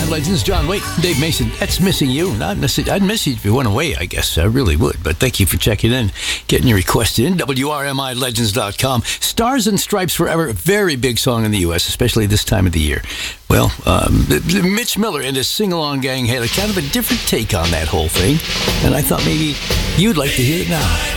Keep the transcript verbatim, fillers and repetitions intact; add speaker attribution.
Speaker 1: M Legends, John Waite, Dave Mason. That's missing you. Not necessarily. I'd miss you if you went away, I guess. I really would. But thank you for checking in, getting your request in. W R M I Legends dot com. Stars and Stripes Forever, a very big song in the U S, especially this time of the year. Well, um, Mitch Miller and his sing-along gang had a kind of a different take on that whole thing, and I thought maybe you'd like to hear it now.